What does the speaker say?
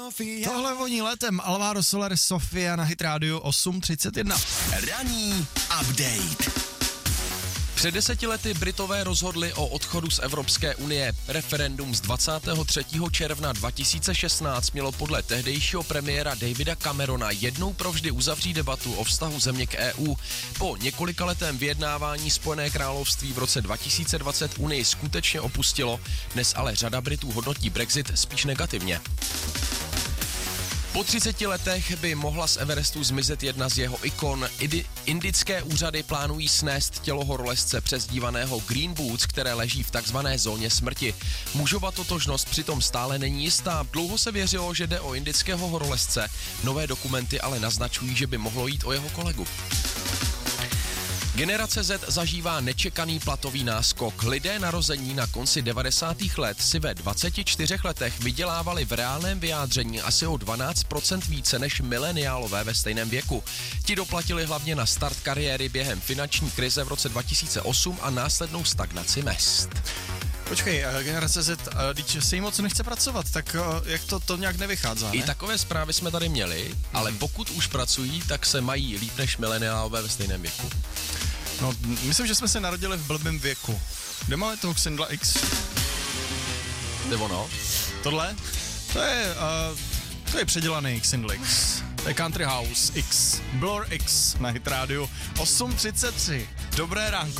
Tohle voní letem. Alvaro Soler, Sofia na Hit Radio 8:31. Ranní update. Před 10 lety Britové rozhodli o odchodu z Evropské unie. Referendum z 23. června 2016 mělo podle tehdejšího premiéra Davida Camerona jednou provždy uzavřít debatu o vztahu země k EU. Po několikaletém vyjednávání Spojené království v roce 2020 unii skutečně opustilo, dnes ale řada Britů hodnotí Brexit spíš negativně. Po 30 letech by mohla z Everestu zmizet jedna z jeho ikon. Indické úřady plánují snést tělo horolezce přezdívaného Green Boots, které leží v takzvané zóně smrti. Mužova totožnost přitom stále není jistá. Dlouho se věřilo, že jde o indického horolezce. Nové dokumenty ale naznačují, že by mohlo jít o jeho kolegu. Generace Z zažívá nečekaný platový náskok. Lidé narození na konci 90. let si ve 24 letech vydělávali v reálném vyjádření asi o 12% více než mileniálové ve stejném věku. Ti doplatili hlavně na start kariéry během finanční krize v roce 2008 a následnou stagnaci mezd. Počkej, generace Z, když se jí moc nechce pracovat, tak jak to nějak nevychází, ne? I takové zprávy jsme tady měli, ale pokud už pracují, tak se mají líp než mileniálové ve stejném věku. No, myslím, že jsme se narodili v blbém věku. Kde máme toho Xindla X? Nebo no? Tohle? To je předělaný Xindl X. To je Country House X. Blur X na Hit Radio 8:33. Dobré ránko.